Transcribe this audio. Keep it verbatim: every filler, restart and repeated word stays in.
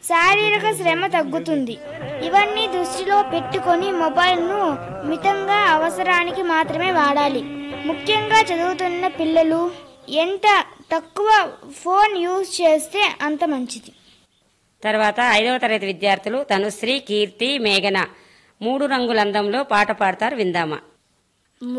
శారీరక శ్రమ తగ్గుతుంది. ఇవన్నీ దృష్టిలో పెట్టుకొని మొబైల్ను మితంగా అవసరానికి మాత్రమే వాడాలి. ముఖ్యంగా చదువుతున్న పిల్లలు ఎంత తక్కువ ఫోన్ యూజ్ చేస్తే అంత మంచిది. తర్వాత ఐదవ తరగతి విద్యార్థులు తనుశ్రీ, కీర్తి, మేఘన మూడు రంగుల అందంలో పాట పాడతారు, విందామా.